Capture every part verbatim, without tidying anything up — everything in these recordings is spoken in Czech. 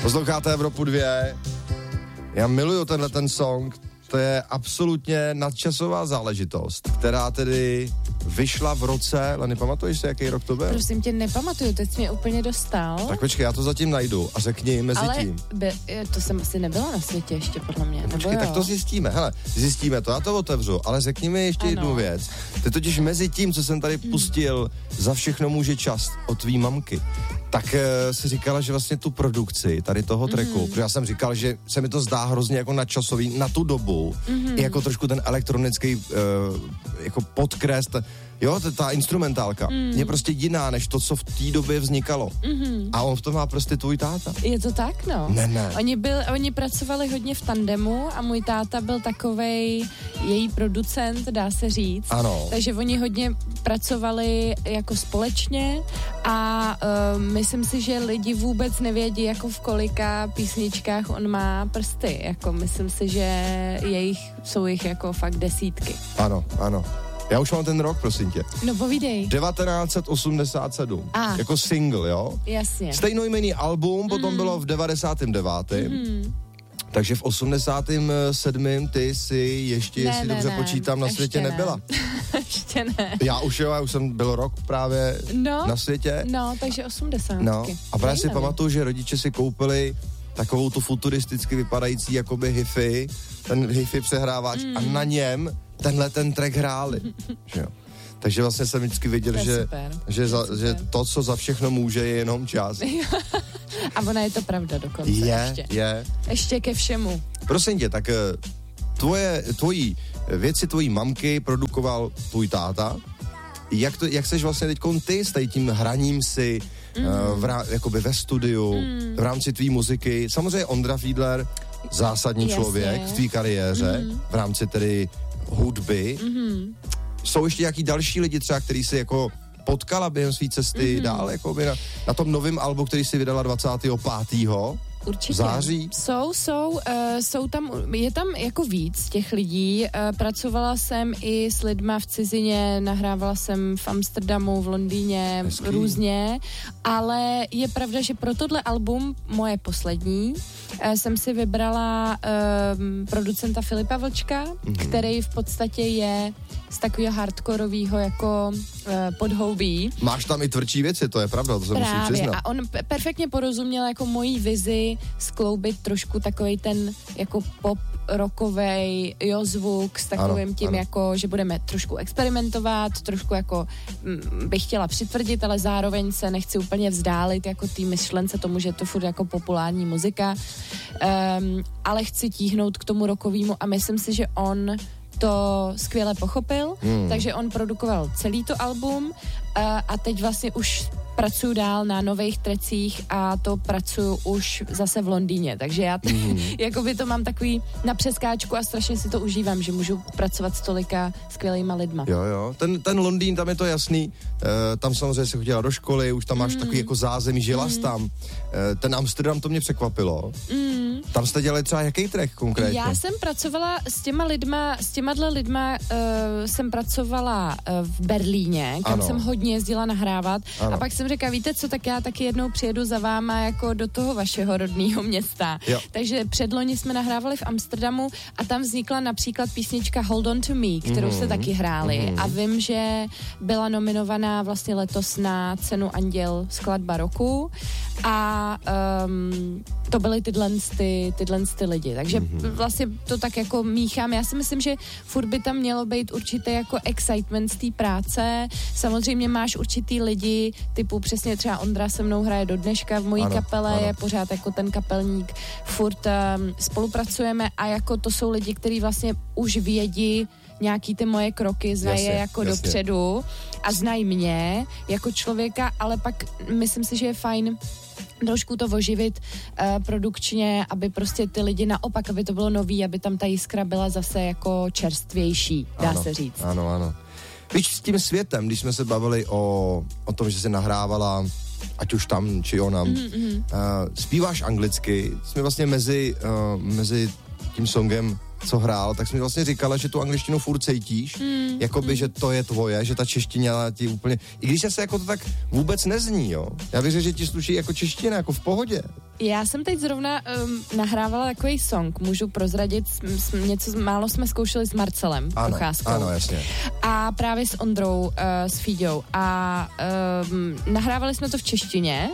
Posloucháte Evropu dvě. Já miluju tenhle ten song. To je absolutně nadčasová záležitost, která tedy vyšla v roce, ale nepamatuješ si, jaký rok to byl? Prosím tě, nepamatuju, teď jsi mě úplně dostal. Tak počkej, já to zatím najdu a řekni mezi ale tím. By, to jsem asi nebyla na světě ještě, podle mě. Počkej, tak to zjistíme. Hele, zjistíme to, já to otevřu, ale řekni mi ještě ano. jednu věc. Ty totiž mezi tím, co jsem tady hmm. pustil, Za všechno může čas od tvý mamky, tak uh, si říkala, že vlastně tu produkci tady toho tracku, mm-hmm. protože já jsem říkal, že se mi to zdá hrozně jako nadčasový na tu dobu, mm-hmm. i jako trošku ten elektronický uh, jako podkres, ta, jo, ta, ta instrumentálka mm. je prostě jiná, než to, co v té době vznikalo. Mm-hmm. A on v tom má prostě tvůj táta. Je to tak, no. Ne, ne. Oni, byl, oni pracovali hodně v tandemu a můj táta byl takovej její producent, dá se říct. Ano. Takže oni hodně pracovali jako společně a uh, myslím si, že lidi vůbec nevědí, jako v kolika písničkách on má prsty. Jako myslím si, že jejich, jsou jich jako fakt desítky. Ano, ano. Já už mám ten rok, prosím tě. No povídej. devatenáct set osmdesát sedm. A. Jako single, jo? Jasně. Stejnojmenný album, potom mm. bylo v devadesátém devátém Mm. Takže v osmdesátém sedmém ty si ještě, ne, jestli ne, dobře ne. počítám, na ještě světě ne. nebyla. Ještě ne. Já už jo, já už jsem byl rok právě no, na světě. No, takže osmdesátky. No, a právě si pamatuju, že rodiče si koupili takovou tu futuristicky vypadající jakoby hi-fi, ten hi-fi přehrávač mm. a na něm tenhle ten track hráli. Že jo. Takže vlastně jsem vždycky věděl, že, super, že, za, super. že to, co za všechno může, je jenom čas. A ona je to pravda dokonce. Je, ještě. je. Ještě ke všemu. Prosím tě, tak tvoje, tvojí věci, tvojí mamky produkoval tvůj táta. Jak, to, jak seš vlastně teďkon ty s tady tím hraním si mm. uh, v rá, jakoby ve studiu, mm. v rámci tvý muziky? Samozřejmě Ondra Fiedler, zásadní Jasně. člověk v tvý kariéře, mm. v rámci tedy hudby. Mm. Jsou ještě nějaký další lidi třeba, který si jako potkala během své cesty mm. dál, jako na, na tom novém albu, který si vydala dvacátého pátého Určitě. září. Jsou, jsou, uh, jsou tam, je tam jako víc těch lidí. Uh, pracovala jsem i s lidma v cizině, nahrávala jsem v Amsterdamu, v Londýně, Hezký. různě, ale je pravda, že pro tohle album, moje poslední, uh, jsem si vybrala uh, producenta Filipa Vlčka, mm-hmm. který v podstatě je z takového hardkorového jako uh, podhoubí. Máš tam i tvrdší věci, to je pravda, to se musím přiznat. A on p- perfektně porozuměl jako mojí vizi skloubit trošku takovej ten jako pop rockovej jo, zvuk s takovým ano, tím ano. jako, že budeme trošku experimentovat, trošku jako m, bych chtěla přitvrdit, ale zároveň se nechci úplně vzdálit jako tý myšlence tomu, že je to furt jako populární muzika, um, ale chci tíhnout k tomu rockovému a myslím si, že on to skvěle pochopil, hmm. takže on produkoval celý to album a, a teď vlastně už pracuju dál na nových trecích a to pracuju už zase v Londýně, takže já t- mm. jakoby to mám takový na přeskáčku a strašně si to užívám, že můžu pracovat s tolika skvělýma lidma. Jo, jo, ten, ten Londýn, tam je to jasný, e, tam samozřejmě se chodila do školy, už tam máš mm. takový jako zázemí, žila jsi mm. tam, e, ten Amsterdam, to mě překvapilo. Mm. Tam jste dělali třeba jaký track konkrétně? Já jsem pracovala s těma lidma, s těma lidma uh, jsem pracovala uh, v Berlíně, kam ano. jsem hodně jezdila nahrávat ano. a pak jsem řekla, víte co, tak já taky jednou přijedu za váma jako do toho vašeho rodného města. Jo. Takže předloni jsme nahrávali v Amsterdamu a tam vznikla například písnička Hold On To Me, kterou mm-hmm. jste taky hráli mm-hmm. a vím, že byla nominovaná vlastně letos na cenu Anděl skladba roku a um, to byly tyhle, ty, tyhle ty lidi. Takže mm-hmm. vlastně to tak jako míchám. Já si myslím, že furt by tam mělo být určité jako excitement z té práce. Samozřejmě máš určitý lidi, typu přesně třeba Ondra se mnou hraje do dneška v mojí ano, kapele, ano. je pořád jako ten kapelník. Furt um, spolupracujeme a jako to jsou lidi, kteří vlastně už vědí nějaký ty moje kroky, znají je jako jasně. dopředu a znají mě jako člověka, ale pak myslím si, že je fajn trošku to oživit uh, produkčně, aby prostě ty lidi naopak, aby to bylo nový, aby tam ta jiskra byla zase jako čerstvější, dá ano, se říct. Ano, ano. Víš, s tím světem, když jsme se bavili o, o tom, že se nahrávala ať už tam, či onam, mm-hmm. uh, zpíváš anglicky, jsme vlastně mezi, uh, mezi tím songem co hrál, tak jsi mi vlastně říkala, že tu angličtinu furt cítíš, mm. jakoby, mm. že to je tvoje, že ta čeština ti úplně, i když se jako to tak vůbec nezní, jo. Já věřím, že ti sluší jako čeština, jako v pohodě. Já jsem teď zrovna um, nahrávala takový song, můžu prozradit, s, něco málo jsme zkoušeli s Marcelem Procházkou. Ano, jasně. A právě s Ondrou, uh, s Fíďou. A um, nahrávali jsme to v češtině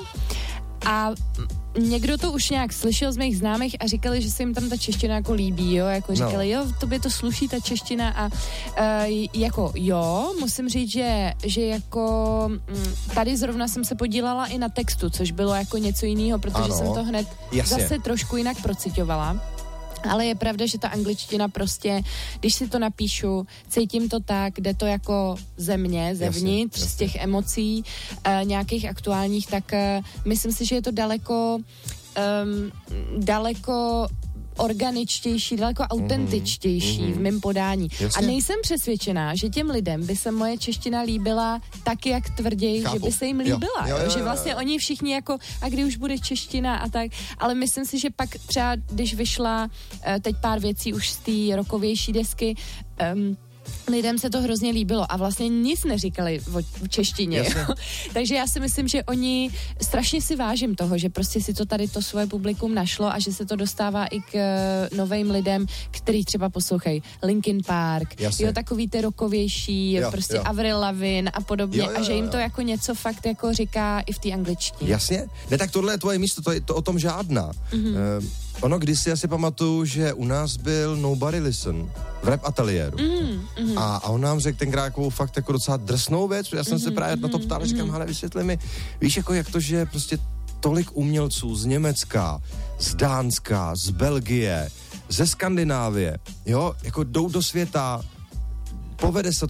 a někdo to už nějak slyšel z mých známých a říkali, že se jim tam ta čeština jako líbí, jo, jako říkali, no. jo, tobě to sluší ta čeština a uh, jako jo, musím říct, že, že jako m, tady zrovna jsem se podílela i na textu, což bylo jako něco jiného, protože ano. jsem to hned Jasně. zase trošku jinak procitovala. Ale je pravda, že ta angličtina prostě, když si to napíšu, cítím to tak, jde to jako ze mě, zevnitř, jasně, jasně. z těch emocí uh, nějakých aktuálních, tak uh, myslím si, že je to daleko um, daleko organičtější, daleko autentičtější mm-hmm. v mém podání. Jasně. A nejsem přesvědčená, že těm lidem by se moje čeština líbila tak, jak tvrději, že by se jim líbila. Jo. Jo, jo, jo, že vlastně oni všichni jako, a kdy už bude čeština a tak, ale myslím si, že pak třeba, když vyšla teď pár věcí už z té rokovější desky, um, lidem se to hrozně líbilo a vlastně nic neříkali o češtině. Takže já si myslím, že oni strašně si vážím toho, že prostě si to tady to svoje publikum našlo a že se to dostává i k uh, novým lidem, který třeba poslouchají Linkin Park, Jasně. jo, takový ty rokovější, jo, prostě jo. Avril Lavigne a podobně jo, jo, jo, jo. a že jim to jako něco fakt jako říká i v té angličtině. Jasně. Ne, tak tohle je tvoje místo, to, je, to o tom žádná. Mm-hmm. Uh, ono kdysi, já si pamatuju, že u nás byl Nobody Listen v rap ateliéru. Mm, mm. A, a on nám řekl tenkrát jako fakt jako docela drsnou věc, já jsem mm, se právě mm, na to ptal, mm, říkám, hele, vysvětli mi, víš, jako jak to, že prostě tolik umělců z Německa, z Dánska, z Belgie, ze Skandinávie, jo, jako jdou do světa, povede se